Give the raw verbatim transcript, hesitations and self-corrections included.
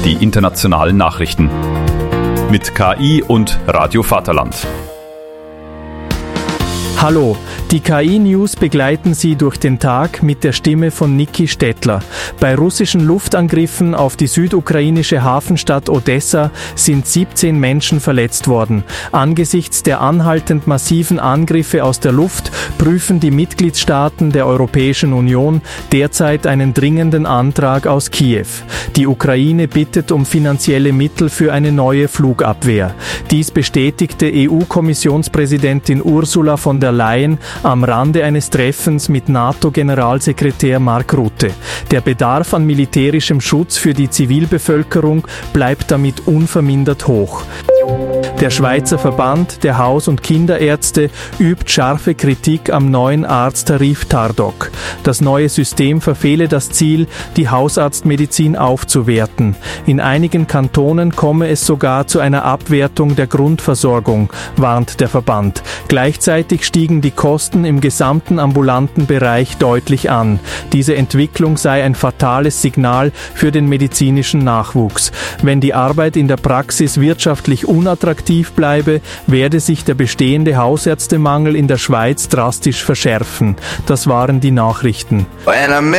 die internationalen Nachrichten. Mit K I und Radio Vaterland. Hallo, die K I-News begleiten Sie durch den Tag mit der Stimme von Niki Stettler. Bei russischen Luftangriffen auf die südukrainische Hafenstadt Odessa sind siebzehn Menschen verletzt worden. Angesichts der anhaltend massiven Angriffe aus der Luft prüfen die Mitgliedstaaten der Europäischen Union derzeit einen dringenden Antrag aus Kiew. Die Ukraine bittet um finanzielle Mittel für eine neue Flugabwehr. Dies bestätigte E U-Kommissionspräsidentin Ursula von der Leyen am Rande eines Treffens mit NATO-Generalsekretär Mark Rutte. Der Bedarf an militärischem Schutz für die Zivilbevölkerung bleibt damit unvermindert hoch. Der Schweizer Verband der Haus- und Kinderärzte übt scharfe Kritik am neuen Arzttarif Tardoc. Das neue System verfehle das Ziel, die Hausarztmedizin aufzuwerten. In einigen Kantonen komme es sogar zu einer Abwertung der Grundversorgung, warnt der Verband. Gleichzeitig stiegen die Kosten im gesamten ambulanten Bereich deutlich an. Diese Entwicklung sei ein fatales Signal für den medizinischen Nachwuchs. Wenn die Arbeit in der Praxis wirtschaftlich unattraktiv bleibe, werde sich der bestehende Hausärztemangel in der Schweiz drastisch verschärfen. Das waren die Nachrichten.